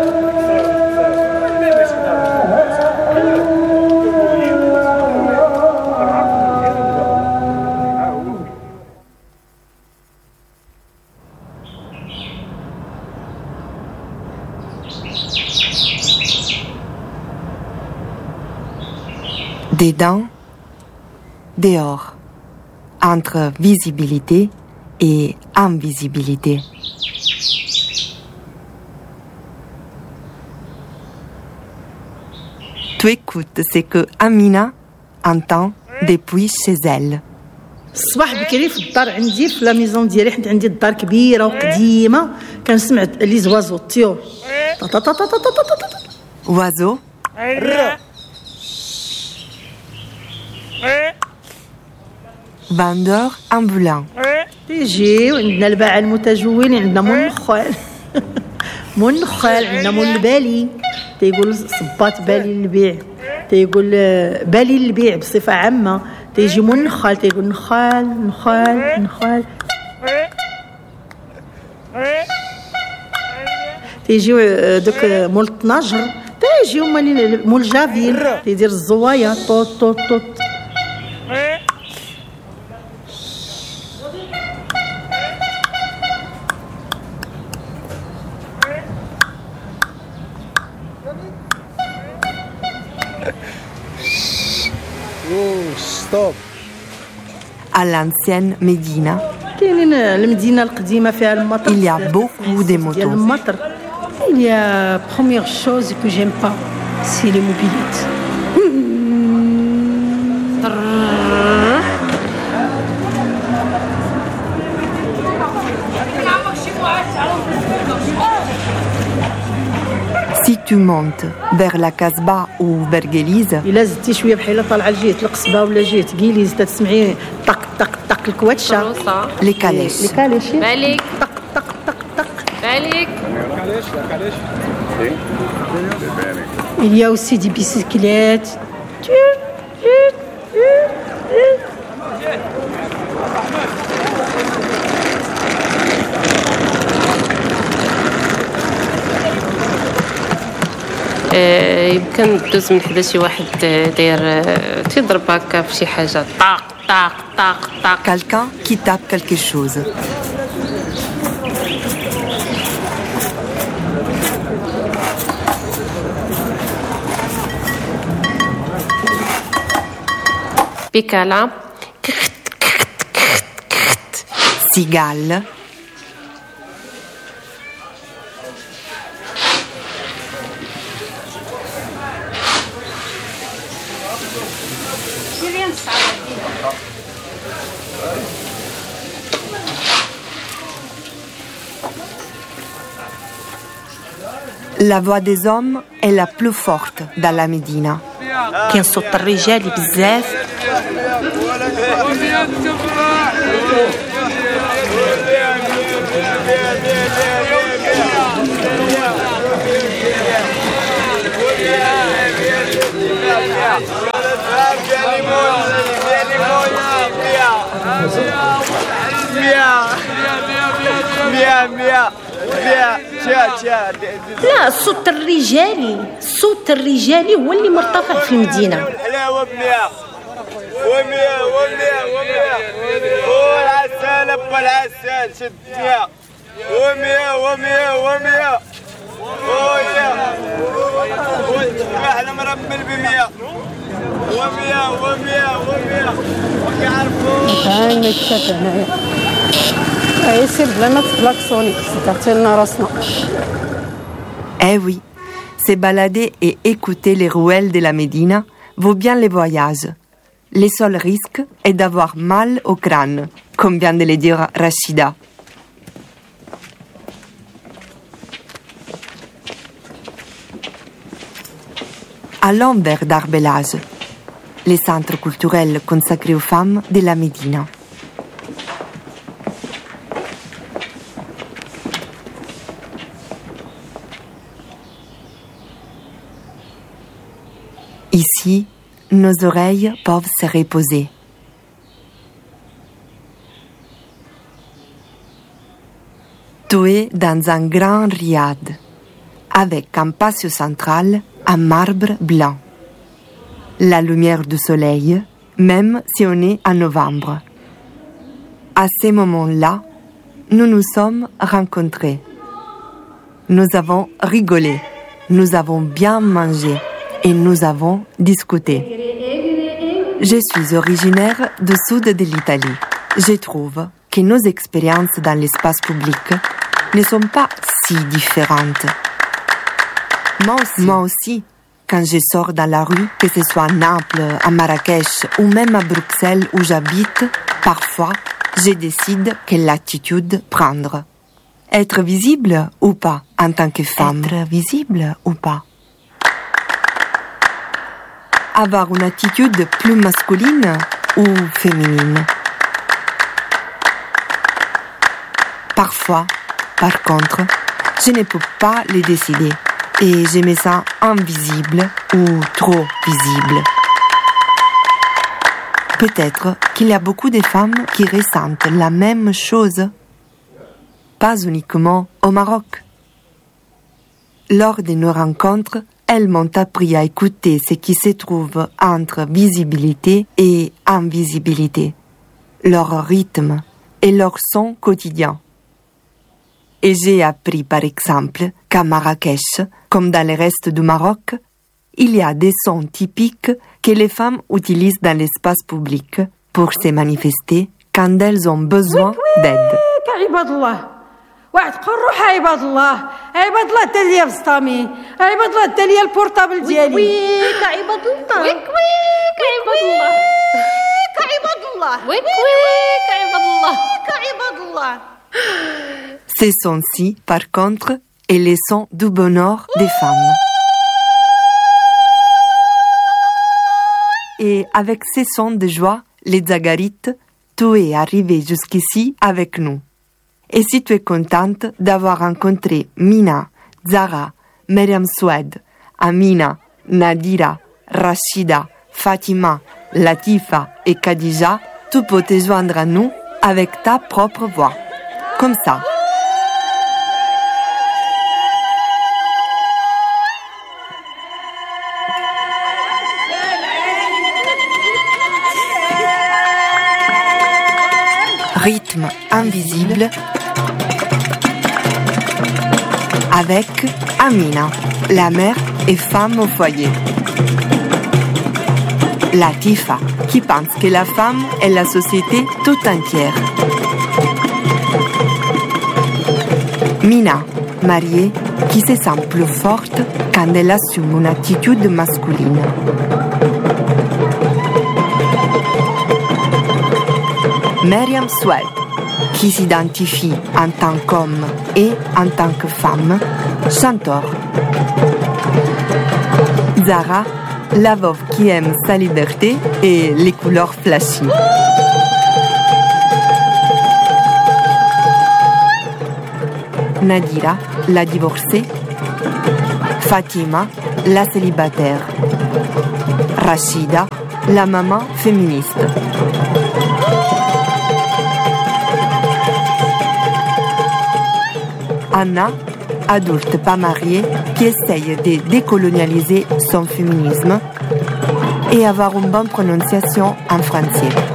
Dedans, dehors, entre visibilité et invisibilité. Tu écoutes ce que Amina entend depuis chez elle. الصباح بكري في الدار عندي في لا ميزون ديالي حيت عندي الدار كبيره وقديمه كنسمع لي زوازو الطيور Oiseau, vendeur ambulant. تيجيو عندنا الباعة المتجولين عندنا منخل منخل عندنا مول البالي تيقول صبات بالي للبيع تيقول بالي للبيع بصفة عامة تيجي منخل تيقول نخال تيجيو دوك مول الطناجر تيجيو مول جافيل تيدير الزوايا طوط ستوب. À l'ancienne Médina, كاينين المدينة القديمة فيها المطر. il y a beaucoup de motos. المطر. Il y a première chose que j'aime pas, c'est les mobylettes. Si tu montes vers la Casbah ou Berguelize, إلا زدتي شوية بحال طالعة لجهة القصبة ولا جهة كيليز تسمعي طق طق طق الكواتشة. les calèches. Les calèches. بالك طق طق طق طق. بالك. Il y a aussi des bicyclettes. يمكن دوز من حدا شي واحد داير تيضرب هكا في شي حاجه طاق طاق طاق طاق. Quelqu'un qui tape quelque chose. بيكالا. Cigale. La voix des hommes est la plus forte dans la Médina. كاين صوت الرجال بزاف. لا الصوت الرجالي هو اللي مرتفع في المدينة. والعسال بالعسال شد 100 و100 احنا مرمل ب100 و100 كيعرفوا هاي مكتفى هنايا يصير بلا تفلاكسوني تعطي لنا راسنا. Eh oui, se balader et écouter les ruelles de la Médina vaut bien les voyages. Le seul risque est d'avoir mal au crâne, comme vient de le dire Rachida. Allons vers Darbelage, le centre culturel consacré aux femmes de la Médina. Ici, nos oreilles peuvent se reposer. Tu es dans un grand riad, avec un patio central en marbre blanc. La lumière du soleil, même si on est en novembre. À ces moments-là, nous nous sommes rencontrés. Nous avons rigolé, nous avons bien mangé et nous avons discuté. Je suis originaire du sud de l'Italie. Je trouve que nos expériences dans l'espace public ne sont pas si différentes. Moi aussi, quand je sors dans la rue, que ce soit à Naples, à Marrakech ou même à Bruxelles où j'habite, parfois, je décide quelle attitude prendre. Être visible ou pas en tant que femme. Être visible ou pas. Avoir une attitude plus masculine ou féminine. Parfois, par contre, je ne peux pas les décider et je me sens invisible ou trop visible. Peut-être qu'il y a beaucoup de femmes qui ressentent la même chose, pas uniquement au Maroc. Lors de nos rencontres, elles m'ont appris à écouter ce qui se trouve entre visibilité et invisibilité, leur rythme et leur son quotidien. Et j'ai appris par exemple qu'à Marrakech, comme dans le reste du Maroc, il y a des sons typiques que les femmes utilisent dans l'espace public pour se manifester quand elles ont besoin d'aide. واحد تقول روح عباد الله دا ليا بسطامي عباد الله دا ليا البورطابل ديالي ويك عباد الله ويك عباد الله عباد الله ويك عباد الله عباد الله. Ces sons-ci, par contre, est le son du bonheur des femmes. Et avec ces sons de joie, les Zagarites, tu es arrivé jusqu'ici avec nous. Et si tu es contente d'avoir rencontré Mina, Zara, Myriam Soued, Amina, Nadira, Rachida, Fatima, Latifa et Khadija, tu peux te joindre à nous avec ta propre voix. Comme ça. Rythme invisible avec Amina, la mère et femme au foyer. Latifa, qui pense que la femme est la société tout entière. Mina, mariée, qui se sent plus forte quand elle assume une attitude masculine. Myriam Soued, qui s'identifie en tant qu'homme et en tant que femme, chanteur. Zara, la veuve qui aime sa liberté et les couleurs flashy. Nadira, la divorcée. Fatima, la célibataire. Rachida, la maman féministe. Anna, adulte pas mariée, qui essaye de décolonialiser son féminisme et avoir une bonne prononciation en français.